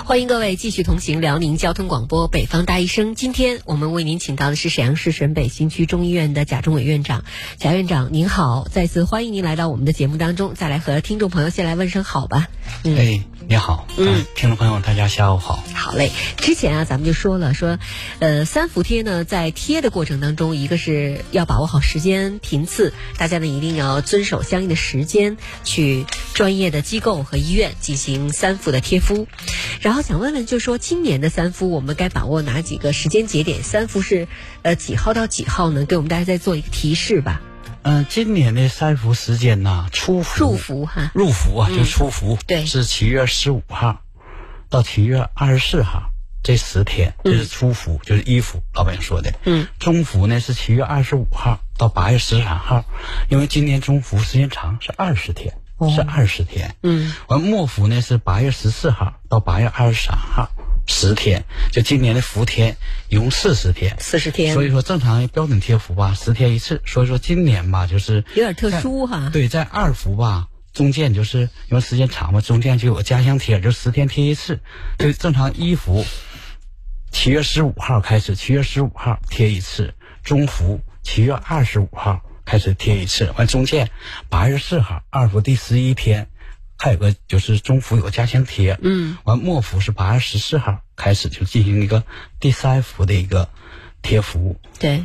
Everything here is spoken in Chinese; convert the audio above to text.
欢迎各位继续同行辽宁交通广播北方大医生。今天我们为您请到的是沈阳市沈北新区中医院的贾忠伟院长。贾院长您好，再次欢迎您来到我们的节目当中，再来和听众朋友先来问声好吧。 你好，听众朋友大家下午好。 好嘞，之前咱们就说了三伏贴呢，在贴的过程当中，一个是要把握好时间频次，大家呢一定要遵守相应的时间，去专业的机构和医院进行三伏的贴敷。然后想问问，就是说今年的三伏我们该把握哪几个时间节点？三伏是几号到几号呢？给我们大家再做一个提示吧。 今年的三伏时间呢，入伏啊，就初伏， 对， 是7月15号到7月24号这10天，这是初伏，就是一伏，老百姓说的。中伏呢是7月25号到8月13号，因为今年中伏时间长，是20天，是20天。完末伏呢是8月14号到8月23号。10天，就今年的伏天一共40天，40天。所以说正常标准贴伏吧，10天一次。所以说今年吧，就是有点特殊哈。 对，在2伏吧，中间就是因为时间长嘛，中间就有个家乡贴，就10天贴一次。就正常1伏7月15号开始，7月15号贴一次；中伏7月25号开始贴一次。完中间8月4号2伏第11天。还有个就是中伏有个家乡贴，完末伏是8月14号开始就进行一个第3伏的一个贴服务。 对，